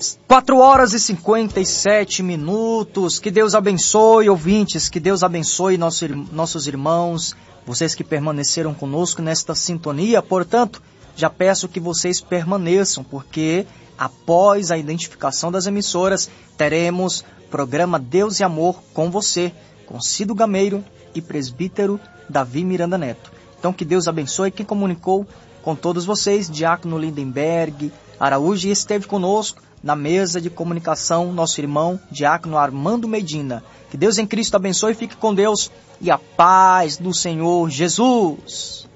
4h57. Que Deus abençoe, ouvintes, que Deus abençoe nossos irmãos, vocês que permaneceram conosco nesta sintonia. Portanto, já peço que vocês permaneçam, porque após a identificação das emissoras, teremos programa Deus e Amor com você, com Cido Gameiro e presbítero Davi Miranda Neto. Então, que Deus abençoe. Quem comunicou com todos vocês, Diácono Lindenberg Araújo, e esteve conosco na mesa de comunicação, nosso irmão, Diácono Armando Medina. Que Deus em Cristo abençoe, fique com Deus e a paz do Senhor Jesus.